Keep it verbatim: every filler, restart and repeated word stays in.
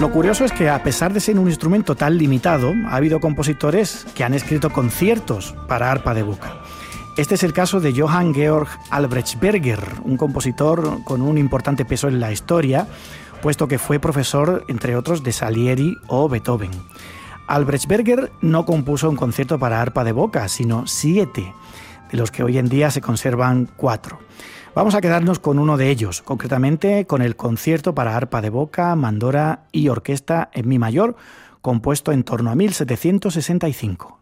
Lo curioso es que, a pesar de ser un instrumento tan limitado, ha habido compositores que han escrito conciertos para arpa de boca. Este es el caso de Johann Georg Albrechtsberger, un compositor con un importante peso en la historia, puesto que fue profesor, entre otros, de Salieri o Beethoven. Albrechtsberger no compuso un concierto para arpa de boca, sino siete, de los que hoy en día se conservan cuatro. Vamos a quedarnos con uno de ellos, concretamente con el concierto para arpa de boca, mandora y orquesta en mi mayor, compuesto en torno a mil setecientos sesenta y cinco.